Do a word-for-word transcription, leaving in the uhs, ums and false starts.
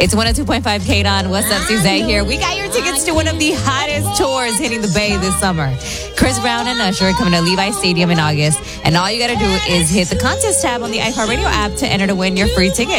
It's one oh two point five K D O N. What's up, Suzette here. We got your tickets to one of the hottest tours hitting the Bay this summer. Chris Brown and Usher coming to Levi Stadium in August. And all you got to do is hit the contest tab on the iHeartRadio app to enter to win your free ticket.